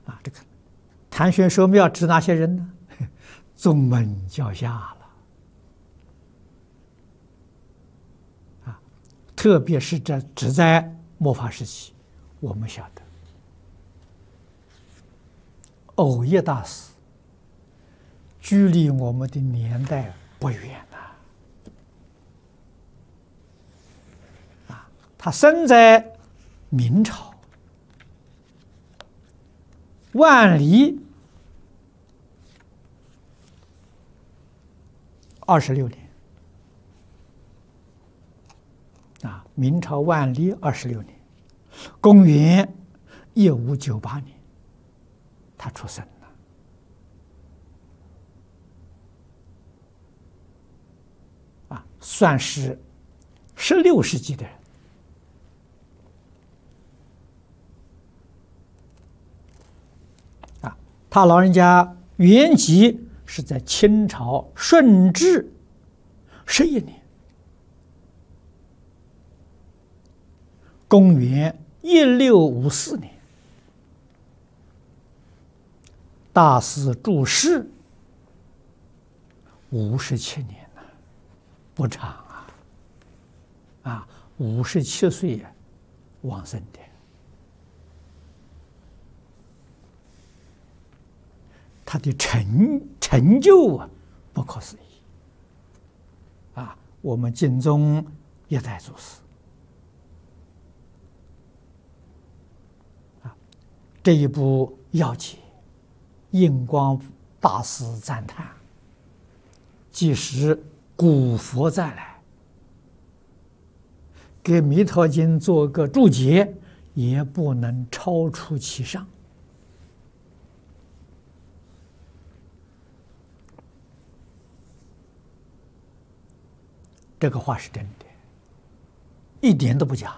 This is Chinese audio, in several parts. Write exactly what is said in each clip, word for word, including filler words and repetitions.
啊，这个谈玄说妙指哪些人呢？宗门教下了啊，特别是这只在末法时期，我们晓得藕益大师距离我们的年代不远呐、啊，他生在明朝万历二十六年啊，明朝万历二十六年，公元一五九八年，他出生了啊，算是十六世纪的人啊。他老人家原籍是在清朝顺治十一年，公元一六五四年，大师住世五十七年了，不长啊！啊，五十七岁往生的，他的成成就啊，不可思议啊！我们敬宗一代祖师啊，这一部要解，印光大师赞叹：即使古佛再来，给《弥陀经》做个注解，也不能超出其上。这个话是真的，一点都不假。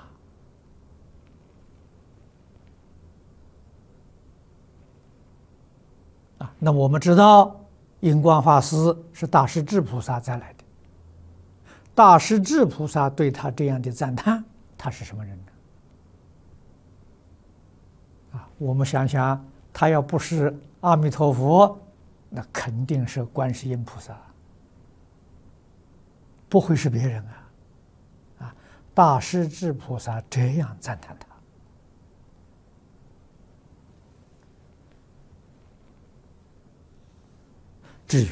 啊，那我们知道，印光法师是大势至菩萨再来的。大势至菩萨对他这样的赞叹，他是什么人呢？啊，我们想想，他要不是阿弥陀佛，那肯定是观世音菩萨。不会是别人啊！啊，大势至菩萨这样赞叹他。至于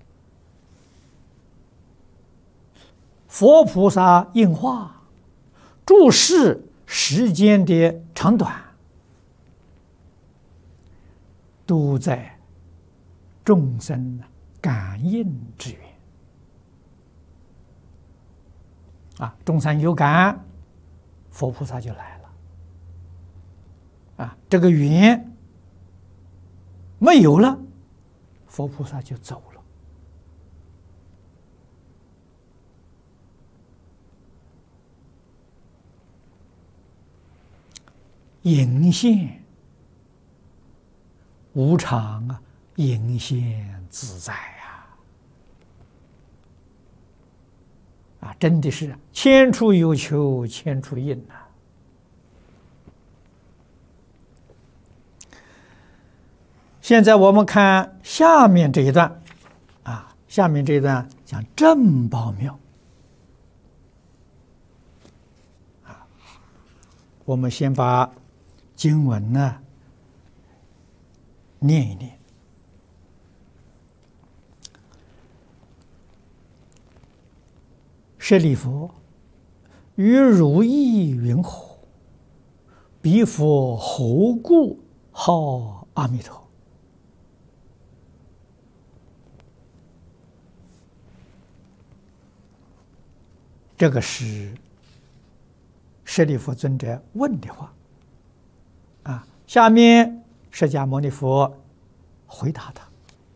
佛菩萨应化注释时间的长短，都在众生感应之缘。啊，众生有感，佛菩萨就来了。啊，这个缘没有了，佛菩萨就走了。隐现无常啊，隐现自在啊！啊，真的是千处有求千处应呐、啊！现在我们看下面这一段，啊，下面这一段讲正报妙。啊，我们先把经文呢念一念。舍利弗，于如意云何？彼佛何故号阿弥陀？这个是舍利弗尊者问的话啊。下面释迦牟尼佛回答他：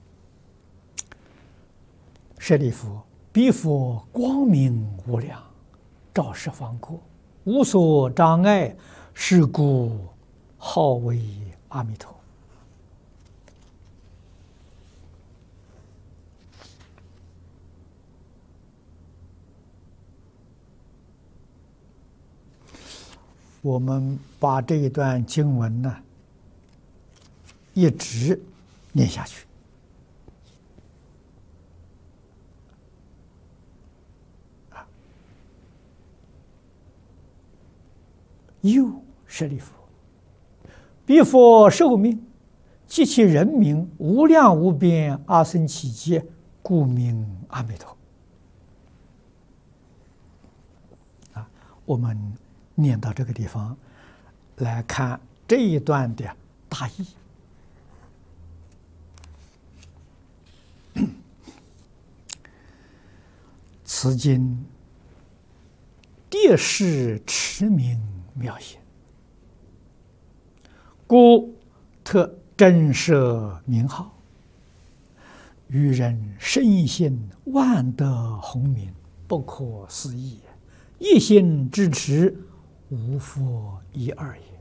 舍利弗，彼佛光明无量，照十方国，无所障碍，是故号为阿弥陀。我们把这一段经文呢一直念下去。啊，又舍利弗，彼佛寿命及其人名无量无边阿僧祇劫，故名阿弥陀。啊，我们念到这个地方来看这一段的大意。此经迭是持名妙显，故特真设名号，于人深信万德洪名，不可思议，一心支持，无佛一二也。